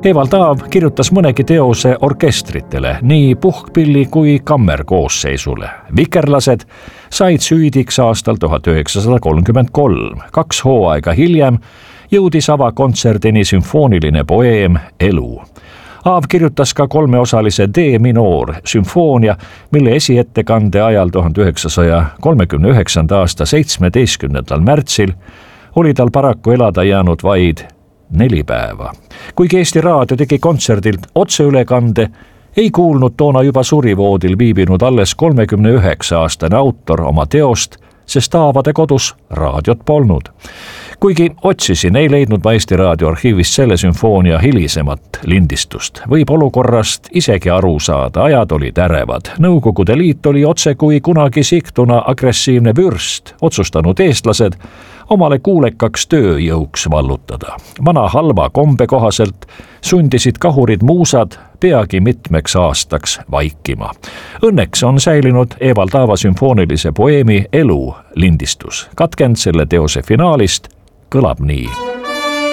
Evald Taav kirjutas mõnegi teose orkestritele, nii puhkpilli kui kammerkoosseisule. Vikerlased said süüdiks aastal 1933. 2 hooaega hiljem jõudis avakontserdini sümfooniline poeem Elu. Aav kirjutas ka 3-osalise D-minoor sümfoonia, mille esiettekande ajal 1939. aasta 17. märtsil oli tal paraku elada jäänud vaid 4 päeva. Kuigi Eesti Raadio tegi kontserdilt otseülekande, ei kuulnud toona juba surivoodil viibinud alles 39-aastane autor oma teost, sest Aavade kodus raadiot polnud. Kuigi otsisin, ei leidnud ma Eesti Raadio arhiivist selle sümfoonia hilisemat lindistust. Võib olukorrast isegi aru saada, ajad olid ärevad. Nõukogude Liit oli otse kui kunagi Sigtuna agressiivne vürst, otsustanud eestlased omale kuulekaks tööjõuks vallutada. Vana halva kombe kohaselt sundisid kahurid muusad peagi mitmeks aastaks vaikima. Õnneks on säilinud Evald Taava sümfoonilise poeemi Elu lindistus. Katkend selle teose finaalist kõlab nii.